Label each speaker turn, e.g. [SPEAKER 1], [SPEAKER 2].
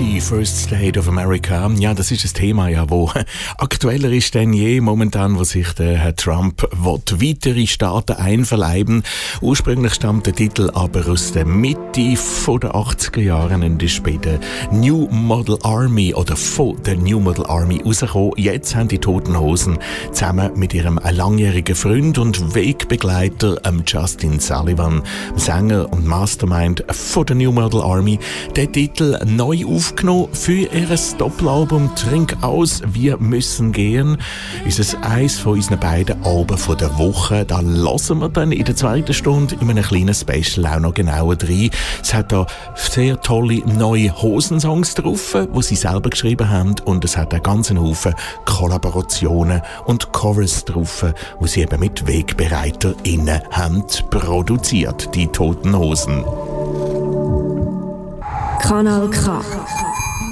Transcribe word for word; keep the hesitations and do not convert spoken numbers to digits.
[SPEAKER 1] Community First State of America. Ja, das ist ein Thema, ja, wo aktueller ist denn je momentan, wo sich der Herr Trump will weitere Staaten einverleiben. Ursprünglich stammt der Titel aber aus der Mitte von der achtziger Jahre und ist bei der New Model Army oder von der New Model Army rausgekommen. Jetzt haben die Toten Hosen zusammen mit ihrem langjährigen Freund und Wegbegleiter Justin Sullivan, Sänger und Mastermind von der New Model Army, den Titel neu aufgenommen für ihr Doppelalbum «Trink aus, wir müssen gehen». Ist es eins von unseren beiden Alben von der Woche. Da hören wir dann in der zweiten Stunde in einem kleinen Special auch noch genauer rein. Es hat da sehr tolle neue Hosensongs drauf, die sie selber geschrieben haben, und es hat einen ganzen Haufen Kollaborationen und Covers drauf, die sie eben mit WegbereiterInnen haben produziert, die Toten Hosen.
[SPEAKER 2] Kanal K.